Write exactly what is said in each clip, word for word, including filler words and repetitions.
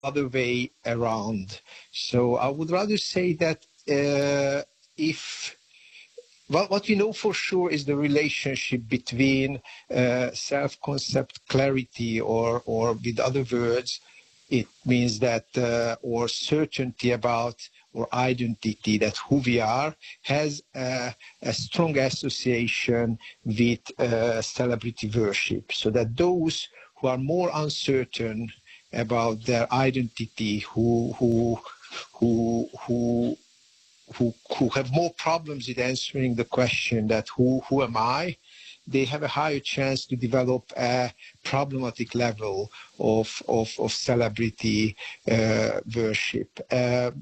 other way around. So I would rather say that uh, if well, what we know for sure is the relationship between uh, self-concept clarity, or, or with other words, it means that, uh, or certainty about or identity, that who we are, has uh, a strong association with uh, celebrity worship. So that those who are more uncertain about their identity, who who who who who who have more problems with answering the question that who who am I, they have a higher chance to develop a problematic level of of, of celebrity uh, worship. Uh,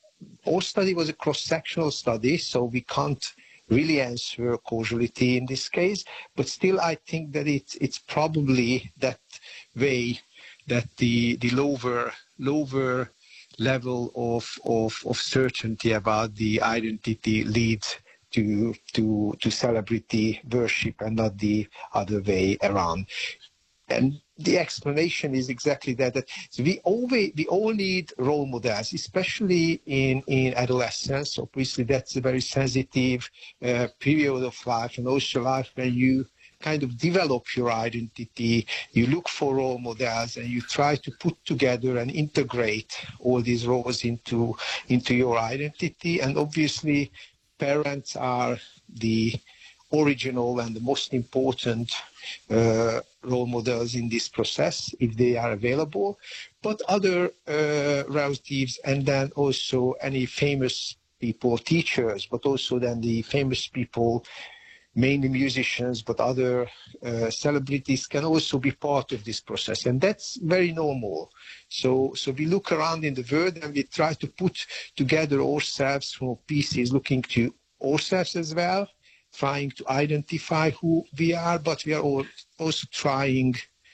our study was a cross-sectional study, so we can't really answer causality in this case, but still I think that it's it's probably that way, that the the lower lower level of, of, of certainty about the identity leads to, to, to celebrity worship, and not the other way around. And the explanation is exactly that, that we always we all need role models, especially in, in adolescence. Obviously, that's a very sensitive uh, period of life, and also life when you kind of develop your identity. You look for role models, and you try to put together and integrate all these roles into into your identity. And obviously, parents are the original and the most important uh, role models in this process, if they are available, but other uh, relatives, and then also any famous people, teachers, but also then the famous people, mainly musicians, but other uh, celebrities can also be part of this process. And that's very normal. So, so we look around in the world, and we try to put together ourselves from pieces, looking to ourselves as well, trying to identify who we are, but we are all also trying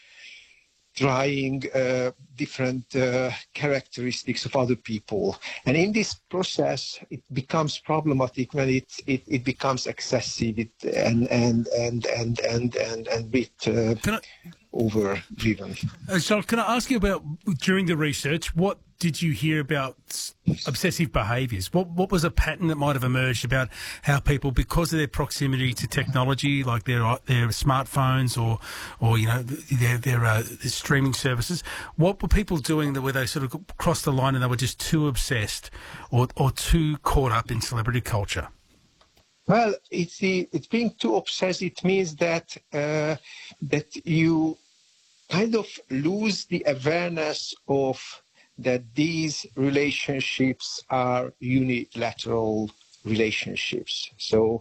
trying uh, different uh, characteristics of other people. And in this process, it becomes problematic when it it, it becomes excessive it, and, and, and, and, and, and, and bit uh, overdriven. Uh, so can I ask you about, during the research, what did you hear about obsessive behaviours? What what was a pattern that might have emerged about how people, because of their proximity to technology, like their their smartphones or or you know their their, uh, their streaming services, what were people doing that where they sort of crossed the line and they were just too obsessed or or too caught up in celebrity culture? Well, it's the, it's being too obsessed. It means that uh, that you kind of lose the awareness of that these relationships are unilateral relationships. So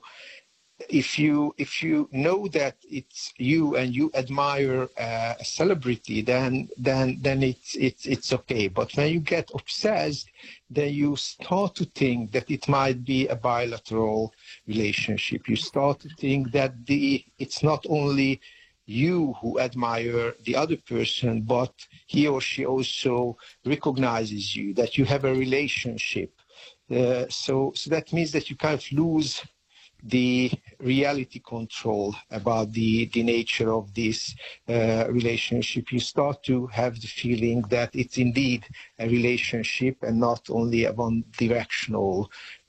if you if you know that it's you and you admire uh, a celebrity, then then then it's it's it's okay. But when you get obsessed, then you start to think that it might be a bilateral relationship. You start to think that the it's not only you who admire the other person, but he or she also recognizes you, that you have a relationship. Uh, so, so that means that you kind of lose the reality control about the, the nature of this uh, relationship. You start to have the feeling that it's indeed a relationship and not only a one-directional,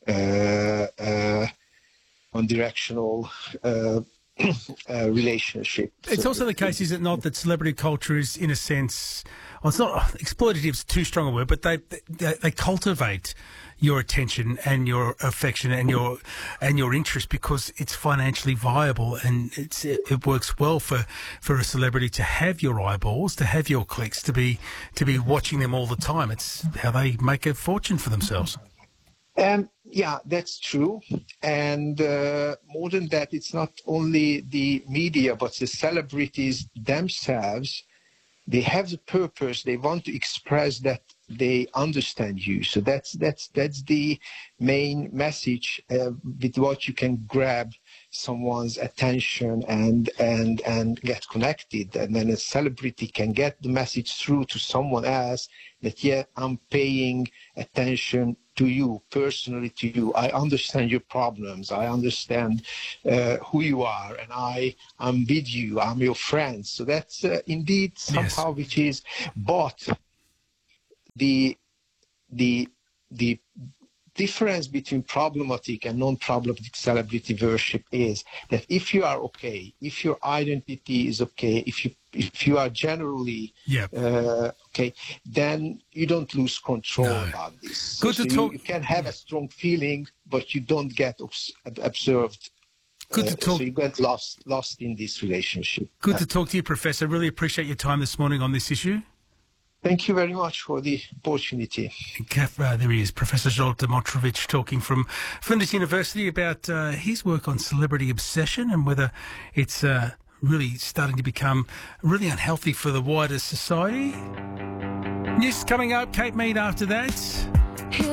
uh, uh, one-directional uh, Uh, relationship. It's so, also the case, is it not, that celebrity culture is, in a sense, well, it's not exploitative, is too strong a word, but they, they they cultivate your attention and your affection and your and your interest because it's financially viable, and it's it, it works well for, for a celebrity to have your eyeballs, to have your clicks, to be to be watching them all the time. It's how they make a fortune for themselves. Um, yeah, that's true. And uh, more than that, it's not only the media, but the celebrities themselves. They have the purpose. They want to express that they understand you. So that's that's that's the main message uh, with what you can grab someone's attention and and and get connected. And then a celebrity can get the message through to someone else that, yeah, I'm paying attention to you, personally to you. I understand your problems. I understand uh, who you are, and I am with you. I'm your friend. So that's uh, indeed somehow, yes, which is, but the the the difference between problematic and non-problematic celebrity worship is that if you are okay, if your identity is okay, if you if you are generally yep. uh, okay, then you don't lose control No. about this. Good so to so talk. You, you can have a strong feeling, but you don't get obs- observed. Good to Uh, talk. so you get lost lost in this relationship. Good Uh, to talk to you, Professor. Really appreciate your time this morning on this issue. Thank you very much for the opportunity. Uh, there he is, Professor Zsolt Motrovic, talking from Flinders University about uh, his work on celebrity obsession and whether it's uh, really starting to become really unhealthy for the wider society. News coming up, Kate Mead after that.